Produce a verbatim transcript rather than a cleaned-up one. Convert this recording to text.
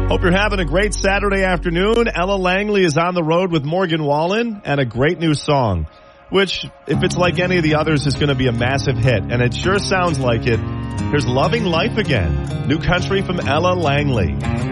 Hope you're having a great Saturday afternoon. Ella Langley is on the road with Morgan Wallen and a great new song, which, if it's like any of the others, is going to be a massive hit. And it sure sounds like it. Here's Loving Life Again, new country from Ella Langley.